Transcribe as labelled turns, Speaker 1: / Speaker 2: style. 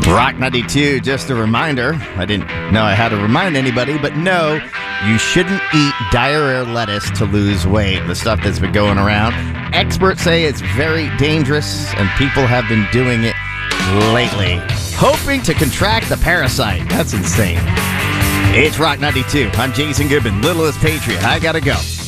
Speaker 1: Rock 92, just a reminder. I didn't know I had to remind anybody, but no, you shouldn't eat diarrhea lettuce to lose weight. The stuff that's been going around. Experts say it's very dangerous, and people have been doing it lately, hoping to contract the parasite. That's insane. It's Rock 92. I'm Jason Goodman, Littlest Patriot. I gotta go.